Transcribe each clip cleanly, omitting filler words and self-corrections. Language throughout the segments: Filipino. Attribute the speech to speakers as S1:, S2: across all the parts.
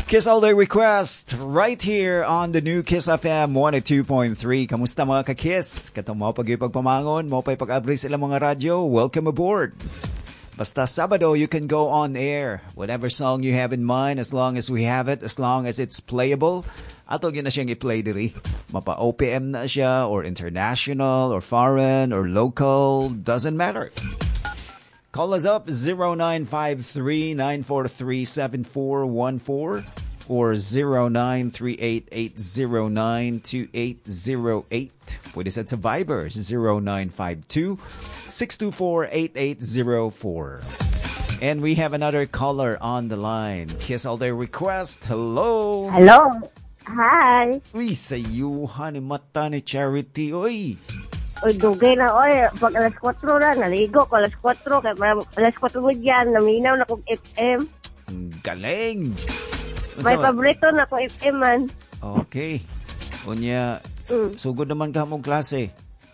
S1: Kiss All Day Request right here on the new Kiss FM 102.3. Kamusta mga ka-Kiss? Katong mo pag-ipagpamangon, mo pa'y pag-abri sila mga radyo. Welcome aboard. Basta Sabado, you can go on air. Whatever song you have in mind, as long as we have it, as long as it's playable. Ato yun na siyang i-play diri. Mapa-OPM na siya, or international, or foreign, or local. Doesn't matter. Call us up 0953-943-7414 or 0938-809-2808. Pwede sa Viber 0952-624-8804. And we have another caller on the line. Kiss All Day Request. Hello.
S2: Hello. Hi.
S1: Uy, sayuhan ni mata ni Charity. Uy.
S2: Uy, dugay na, oy. Pag alas 4 na, naligo ko alas 4. Kaya alas 4 mo dyan, naminaw na kong FM.
S1: Ang galing.
S2: May paborito na ko FM man.
S1: Okay. Unya, sugod naman ka mong klase.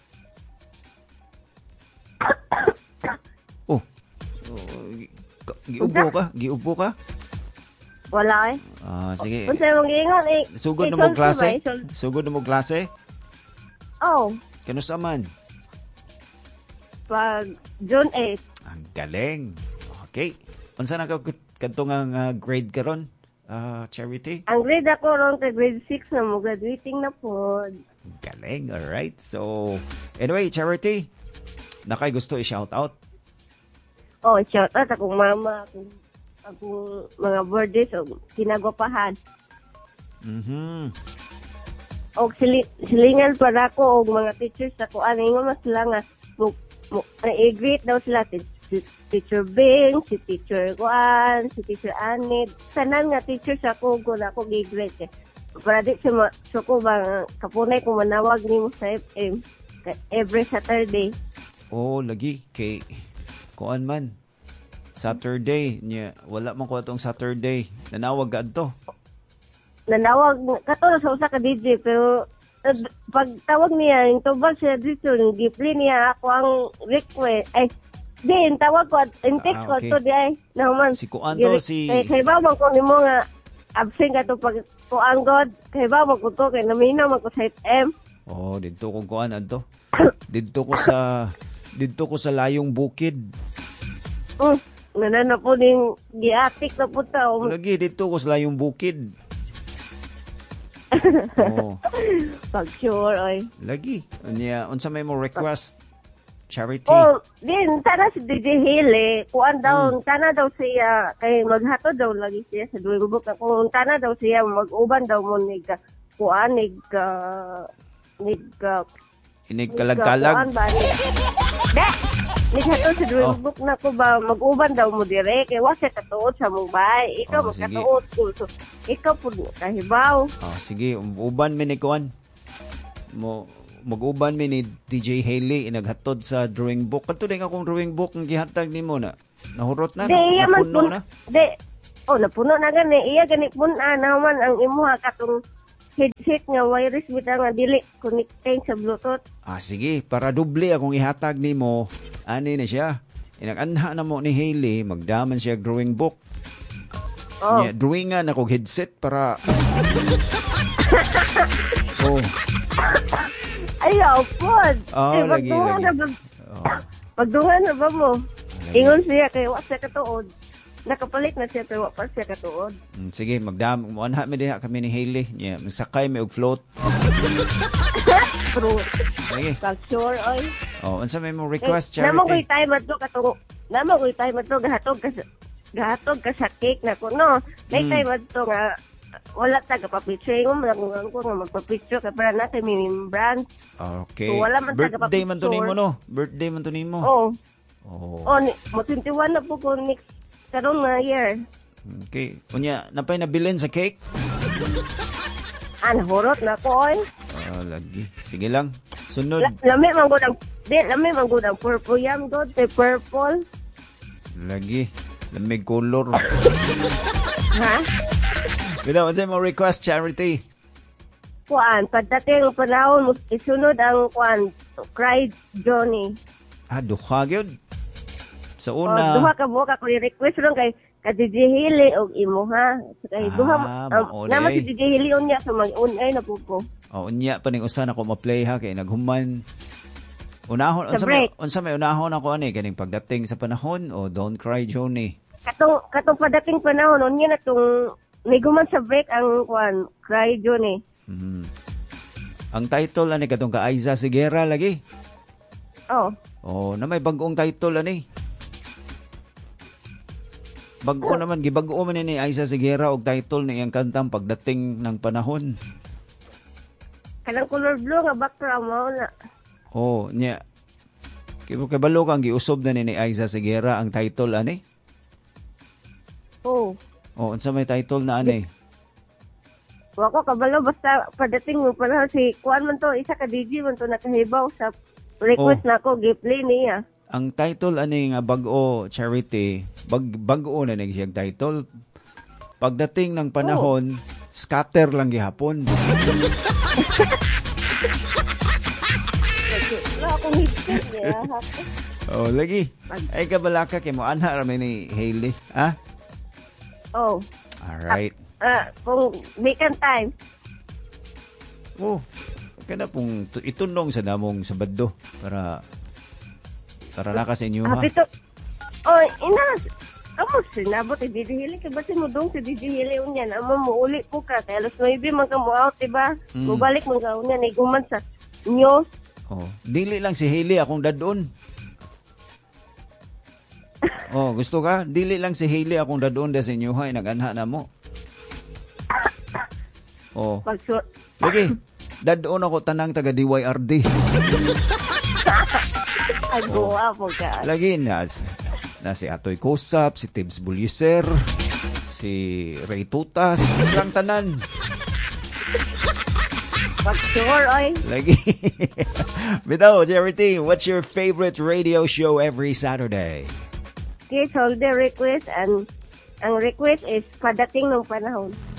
S1: Giubo ka? Giubo ka?
S2: Wala eh.
S1: Sige.
S2: Kung sa'yo mong giingon eh.
S1: Sugod na mong klase? Sugod na mong klase?
S2: Oh.
S1: Kanusa man?
S2: Pag June 8.
S1: Ang galing. Okay. Unsa na ka kadtong ang grade karon? Charity?
S2: Ang grade ako ron kay grade 6 na mo. Graduating na po.
S1: Galing. Alright. So, anyway, Charity, nakay gusto i-shout out?
S2: Oh, shout out akong mama, akong mga birthdays o kinagwapahan. O silingan pa na ko o mga teachers ako. Ano yung mas sila nga, na-greet daw sila, Teacher Bing, si Teacher Juan, si Teacher Anid. Sanan nga teachers ako, kung ako gi-greet eh. Para di siya ko bang kapunay kung manawag ni mo sa FM every Saturday.
S1: Oh, lagi. Kay kuan man. Saturday. Wala man ko itong Saturday. Nanawag ka ito.
S2: Nanawag kato sa usa ka DJ pero pag tawag niya yung tubag siya dito gi-play niya ako ang request din tawag ko in text ko to di ay naman
S1: si kuan to si
S2: kay ba man ko nimo nga absent ka to pag kuan god kay ba man ko to kay naminaw man ko sa FM.
S1: Dito ko kuan adto dito ko sa layong bukid.
S2: Nanana po ning giatik na po ta
S1: lagi dito ko sa layong bukid.
S2: Pag sure, oy.
S1: Lagi. Unsa may mo request, Charity?
S2: Din, sana si DJ Hele, kuan daw, sana daw siya, kay maghatod daw lagi siya sa duwing book. Kung sana daw siya, mag-uban daw mo kuan,
S1: kalag-kalag.
S2: Naghatod sa duwing book na ko ba, mag-uban daw mo dire, kay wasa katuod sa mong bahay. Ikaw magkatuod ko. So, ikaw po kahibaw.
S1: Sige, uban mi ni kuan. Mag-uban mi ni DJ Haley inaghatod sa drawing book. Kadto din akong drawing book ng gihatag nimo na. Nahurot na, napuno na.
S2: Napuno na gani. Iya gani puna naman ang imuha katong headset nga wireless bitaw nga dili connecting sa Bluetooth.
S1: Sige, para doble akong ihatag nimo. Ani na siya. Inag-anha na mo ni Haley, magdaman siya drawing book. Drawingan akong headset para
S2: Ayaw po.
S1: Lagi.
S2: Pagdungan na ba mo? Ingon siya kay wasa katuod. Nakapalit na siya pero wala siya katuod.
S1: Sige, magdaman mi diha kami ni Haley. Sakay mi og float.
S2: Fruit.
S1: Sige.
S2: Pag sure oy.
S1: Unsa may mo request, Charity?
S2: Namoy time ato katong gahatog ka sa cake na ko no. May time ato nga wala taga pa-picture mo lang ko nga magpa-picture kay para natin may brand.
S1: Okay.
S2: So, wala man taga
S1: birthday man to nimo no. Birthday man to nimo.
S2: Mo 21 na po ko next karon nga year.
S1: Okay. Unya, napay nabilin sa cake?
S2: Nahurot na ko oy.
S1: Lagi. Sige lang. Sunod.
S2: Lami man gud ang purple yam god, purple.
S1: Lagi. Lamig color.
S2: Ha?
S1: Ano mo request, Charity?
S2: Kuan, pagdating ang panahon, isunod ang Cry Johnny.
S1: Duha yun? Sa una...
S2: Duha ka buka ko i-request lang kay DJ Hili og imo ha. Kay duha
S1: mao
S2: naman
S1: day.
S2: si DJ Hili unya so mag-on-air na po ko.
S1: Unya pa ning usa na ko ma-play ha kay naghuman. Unahon
S2: Sa break.
S1: unsa may unahon ako ani kaning pagdating sa panahon o Don't Cry Johnny.
S2: Katong padating panahon unya na tong niguman sa break ang kwan Cry Johnny.
S1: Mhm. Ang title ani katong ka Aiza Sigera lagi.
S2: Oh.
S1: Oh, na may bag-ong title ani. Bag-o naman gibag-o man ni Aiza Sigera og title ni iyang kantang Pagdating ng Panahon.
S2: Kanang color blue nga background mo na.
S1: Oh, nya. Kibalo kang giusob na ni Aiza Sigera ang title ani.
S2: Oh.
S1: Oh, unsa may title na ani?
S2: Wako kabalo basta padating mo panahon si kuan man to isa ka DJ man to nakahibaw sa request nako gi-play niya.
S1: Ang title ani nga bag-o Charity, bag-o na siyang title. Pagdating ng panahon, scatter lang gihapon.
S2: Wala akong headset niya.
S1: Oh, lagi. Ay kabalaka kay mo ana ra ni Hailey, ha?
S2: Oh.
S1: All right.
S2: Kung weekend time.
S1: Oh, kana pong itunong sa namong Sabado para naka sa inyo ha.
S2: Pito. Oh, ina. Amo sinabot si DJ Hili kay basi mo dong si DJ Hili unya na mo uli ko ka kay alas 9 man ka mo out diba? Mubalik man ka unya na iguman sa news.
S1: Oh, dili lang si Hailey akong dadon. Oh, gusto ka? Dili lang si Hailey akong dadon da sa inyo ha, nag-anha na mo. Oh. Lagi. Dadon ako tanang taga DYRD.
S2: Agua po ka.
S1: Lagi na si Atoy Kosap, si Tibbs Buliser, si Ray Tutas, lang tanan.
S2: Pag-sure, oy.
S1: Lagi. Bitaw, Charity, what's your favorite radio show every Saturday?
S2: Kids holiday request and ang request is Padating ng Panahon.